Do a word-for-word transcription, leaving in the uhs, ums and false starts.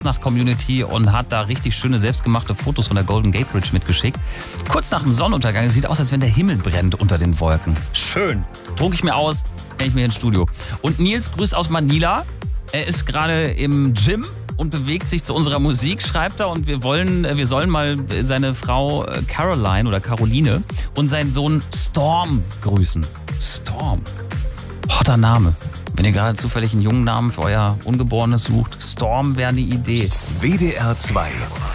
Nacht-Community und hat da richtig schöne selbstgemachte Fotos von der Golden Gate Bridge mitgeschickt. Kurz nach dem Sonnenuntergang, sieht aus, als wenn der Himmel brennt unter den Wolken. Schön. Druck ich mir aus, nehme ich mir ins Studio. Und Nils grüßt aus Manila. Er ist gerade im Gym und bewegt sich zu unserer Musik, schreibt er. Und wir wollen, wir sollen mal seine Frau Caroline oder Caroline und seinen Sohn Storm grüßen. Storm. Hotter Name. Wenn ihr gerade zufällig einen jungen Namen für euer Ungeborenes sucht, Storm wäre eine Idee. W D R zwei